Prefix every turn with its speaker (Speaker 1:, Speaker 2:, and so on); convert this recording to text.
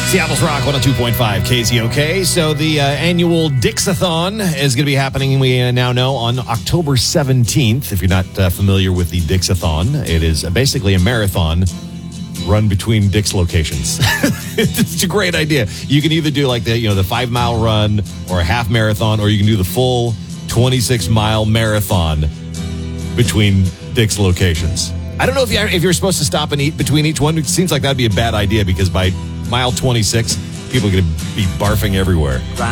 Speaker 1: Seattle's Rock 102.5 KZOK. So the annual Dixathon is going to be happening, we now know, on October 17th. If you're not familiar with the Dixathon, it is basically a marathon run between Dick's locations. It's a great idea. You can either do like the 5-mile run or a half marathon, or you can do the full 26-mile marathon between Dick's locations. I don't know if you're supposed to stop and eat between each one. It seems like that'd be a bad idea because by mile 26, people are going to be barfing everywhere.